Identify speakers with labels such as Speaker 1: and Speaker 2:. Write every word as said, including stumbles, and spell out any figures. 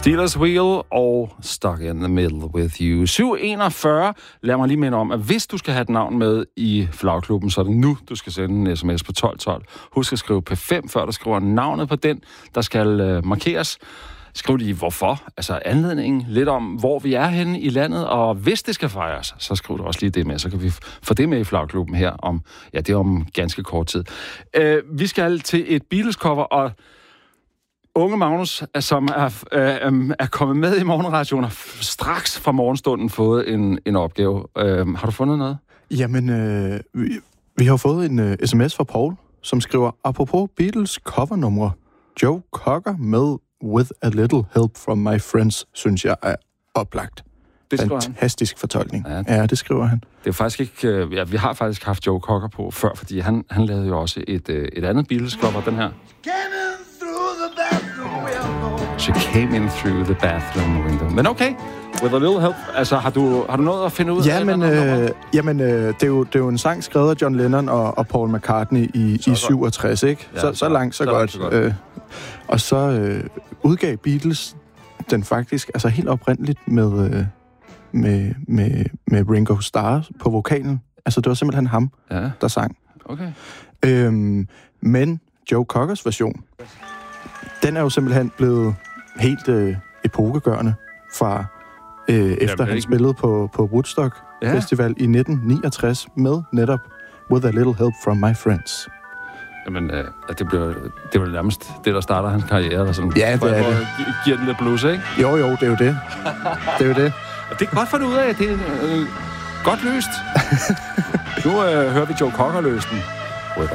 Speaker 1: Steelers Wheel og Stuck in the Middle with You. syv enogfyrre. Lad mig lige minde om, at hvis du skal have et navn med i Flagklubben, så er det nu, du skal sende en sms på tolv tolv. Husk at skrive P fem, før du skriver navnet på den, der skal øh, markeres. Skriv lige hvorfor, altså anledningen, lidt om, hvor vi er henne i landet, og hvis det skal fejres, så skriv du også lige det med, så kan vi få det med i Flagklubben her om, ja, det er om ganske kort tid. Øh, vi skal til et Beatles-cover, og unge Magnus, som er, øh, er kommet med i morgenradioen, har straks fra morgenstunden fået en, en opgave. Øh, har du fundet noget?
Speaker 2: Jamen, øh, vi, vi har fået en uh, sms fra Paul, som skriver, apropos Beatles covernumre, Joe Cocker med With a Little Help from My Friends, synes jeg er oplagt.
Speaker 1: Det
Speaker 2: Fantastisk han. fortolkning.
Speaker 1: Ja.
Speaker 2: ja, det skriver han.
Speaker 1: Det er faktisk ikke... Øh, ja, vi har faktisk haft Joe Cocker på før, fordi han, han lavede jo også et, øh, et andet Beatles-cover, den her. She came in through the bathroom window. Men okay, with a little help. Altså, har du, har du noget at finde ud
Speaker 2: ja,
Speaker 1: af?
Speaker 2: Men, øh, jamen, øh, det, er jo, det er jo en sang skrevet af John Lennon og, og Paul McCartney i, i syvogtres, ikke? Ja, så, så, så langt, så, så godt. Langt, så godt. Øh, og så øh, udgav Beatles den faktisk, altså helt oprindeligt med, øh, med, med, med Ringo Starr på vokalen. Altså, det var simpelthen ham, ja. der sang.
Speaker 1: Okay.
Speaker 2: Øhm, men Joe Cockers version, den er jo simpelthen blevet helt øh, epokegørende fra øh, efter Jamen, han ikke... spillede på, på Woodstock ja. Festival i nitten niogtres med netop With a Little Help from My Friends.
Speaker 1: Jamen, øh, det bliver det er vel nærmest det, der starter hans karriere, eller sådan.
Speaker 2: Ja, det er det.
Speaker 1: Giver den lidt blues, ikke?
Speaker 2: Jo, jo, det er jo det. Det er jo det.
Speaker 1: Og det er godt for det ud af, det er øh, godt løst. Nu øh, hører vi Joe Cocker løse den.